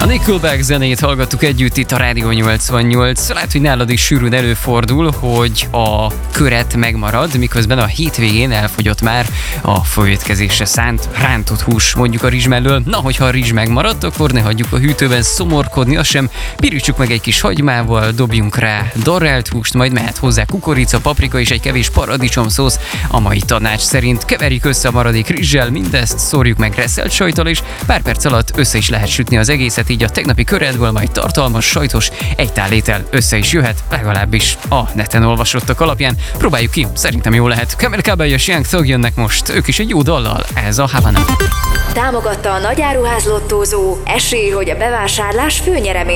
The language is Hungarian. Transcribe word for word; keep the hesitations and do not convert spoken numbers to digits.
Nickelback zenét hallgattuk együtt itt a Rádió nyolcvannyolc. Lehet, hogy nálad is sűrűn előfordul, hogy a köret megmarad, miközben a hétvégén elfogyott már a főétkezésre szánt rántott hús, mondjuk a rizs mellől. Na, hogyha a rizs megmaradt, akkor ne hagyjuk a hűtőben szomorkodni, azt sem pirítsuk meg egy kis hagymával, dobjunk rá darrált húst, majd mehet hozzá kukorica, paprika és egy kevés paradicsomszósz. A mai tanács szerint keverjük össze a maradék rizssel, mindezt szórjuk meg resszelt sajttal, és pár perc alatt össze is lehet sütni az egészet, így a tegnapi köredből majd tartalmas, sajtos egytálétel össze is jöhet, legalábbis a neten olvasottak alapján. Próbáljuk ki, szerintem jó lehet. Camila Cabello és Young Thug jönnek most, ők is egy jó dallal, ez a Havana. Támogatta a nagyáruház lottózó, esély, hogy a bevásárlás főnyeremény